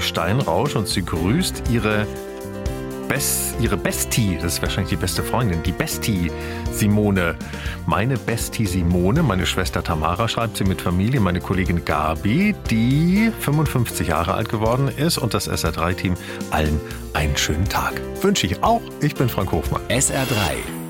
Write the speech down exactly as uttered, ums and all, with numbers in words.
Steinrausch und sie grüßt ihre, Best, ihre Bestie, das ist wahrscheinlich die beste Freundin, die Bestie Simone. Meine Bestie Simone, meine Schwester Tamara schreibt sie mit Familie, meine Kollegin Gabi, die fünfundfünfzig Jahre alt geworden ist und das S R drei Team allen einen schönen Tag. Wünsche ich auch. Ich bin Frank Hofmann. S R drei